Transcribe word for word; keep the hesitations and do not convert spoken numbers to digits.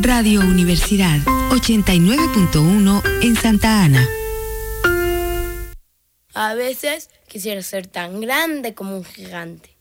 Radio Universidad ochenta y nueve punto uno en Santa Ana. A veces quisiera ser tan grande como un gigante.